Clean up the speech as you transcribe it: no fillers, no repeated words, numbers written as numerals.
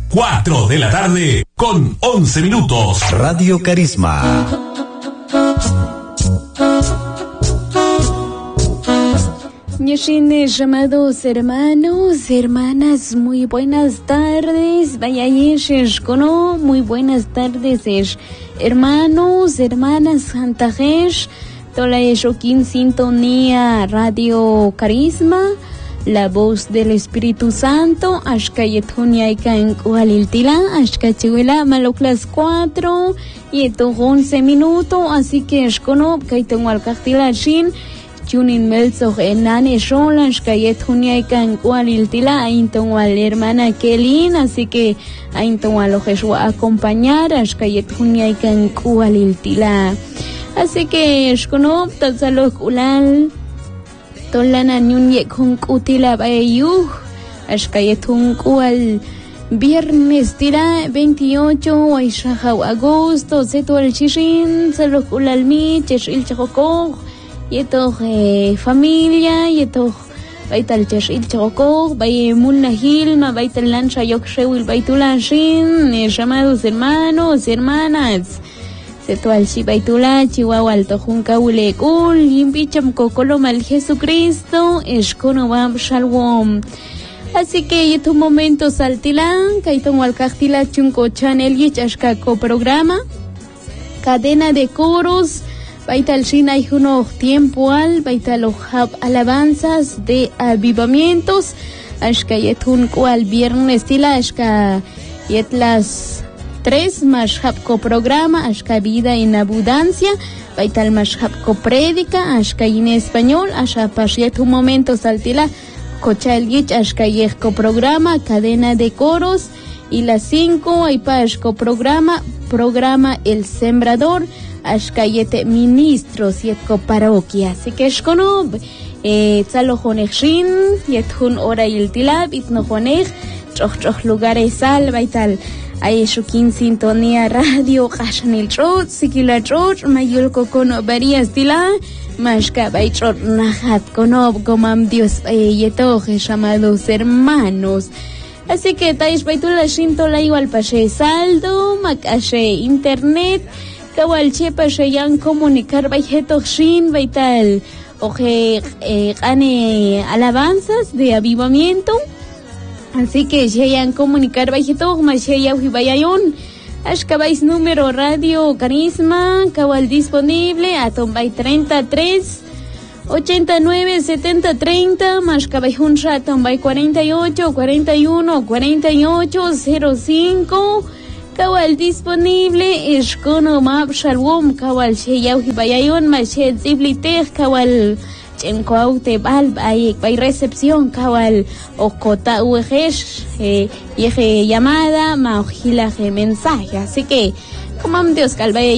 4 de la tarde con 11 minutos. Radio Carisma. Yeshines, llamados hermanos, hermanas, muy buenas tardes. Vaya yeshes, cono, muy buenas tardes, hermanos, hermanas, Santajesh, toda Yeshokin sintonía Radio Carisma, la voz del Espíritu Santo, Ashkayetunia en Kualiltila, Ashkachiwela, Maloklas 4, y esto 11 minutos, así que es cono, que tengo al Castilla Shin. Chunin melzo enane sholan shkayet hunyaikan kualiltila ainton wal hermana Kelin, así que ainton wal ojeshwa acompañar shkayet hunyaikan kualiltila. Así que shkono tatsalok ulal tolana nyunye kun kutila bayu shkayet hun kual viernes tira 28 aishahaw agosto setual chishin salok ulal mi cheshil chokok yeto familia yeto baital cheshil chokok bay mulna hilma baital lancha yokshewil baitulashin llamados hermanos hermanas setual chi baitula chihuahua alto junca ulekul yimbicham kokolo mal Jesucristo eshkono bam shalom. Así que yeto momento saltilan kaiton walkahtila chunko channel yichashka programa cadena de coros baital shina y uno tiempo al baital hab alabanzas de avivamientos ashka yetun cual viernes tila ashka yet las 3 más habco programa ashka vida en abundancia baital más habco prédica ashka en español ashka pashet un momento saltila cocha el gich ashka yehco programa cadena de coros y las 5 hay pasco programa El Sembrador ashkayete ministros yetko parroquia. Así que shkonob tzalojonekshin yethun ora yiltilab itnojonej choch lugares salva y tal. Hay shukin sintonía radio kashanil trot sikila trot mayulko kono varias tila mashka baitrot nahat konob gomam Dios yetoje llamados hermanos. Así que tais baitula shinto la igual pashe saldo makashe internet kawal chepa shayan comunicar baijeto shin baital oje ane alabanzas de avivamiento. Así que shayan comunicar baijeto mashaya ujibayayon ashkabais número radio Carisma kawal disponible atombay 33 89 70 30 más cabajun ratón by 48 41 48 05 kawal disponible es kono map shalom kawal sheyaw hibayayon más ziblite kawal chenko aute bal by recepción kawal okota uejesh yeje llamada ma ojila mensaje. Así que como Dios calvaya